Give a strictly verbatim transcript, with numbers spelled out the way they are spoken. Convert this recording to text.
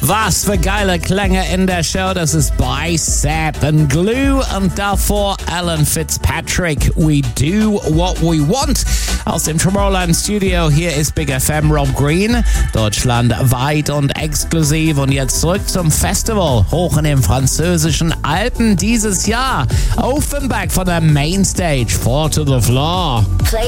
Was für geile Klänge in der Show. Das ist Bicep and Glue und davor Alan Fitzpatrick. We do what we want. Aus dem Tomorrowland Studio, hier ist Big F M Rob Green. Deutschlandweit und exklusiv. Und jetzt zurück zum Festival. Hoch in den französischen Alpen dieses Jahr. Offenbach von der Mainstage. Four to the floor.